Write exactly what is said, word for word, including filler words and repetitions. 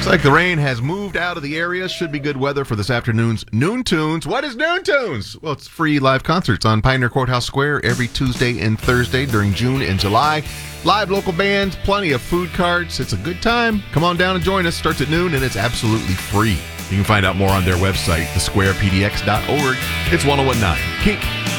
Looks like the rain has moved out of the area. Should be good weather for this afternoon's Noon Tunes. What is Noon Tunes? Well, it's free live concerts on Pioneer Courthouse Square every Tuesday and Thursday during June and July. Live local bands, plenty of food carts. It's a good time. Come on down and join us. Starts at noon and it's absolutely free. You can find out more on their website, the square p d x dot org. It's one oh one nine Kink.